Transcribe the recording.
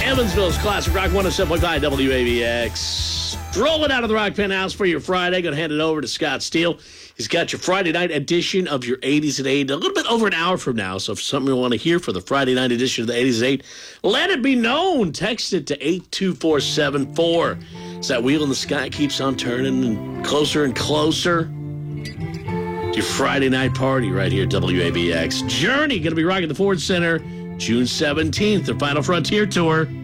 Evansville's Classic Rock 107.5 WABX. Strolling out of the Rock Penthouse for your Friday. Going to hand it over to Scott Steele. He's got your Friday night edition of your 80s at 8, a little bit over an hour from now. So if something you want to hear for the Friday night edition of the 80s at 8, let it be known. Text it to 82474. As that wheel in the sky keeps on turning and closer. It's your Friday night party right here at WABX. Journey going to be rocking the Ford Center June 17th, their Final Frontier Tour.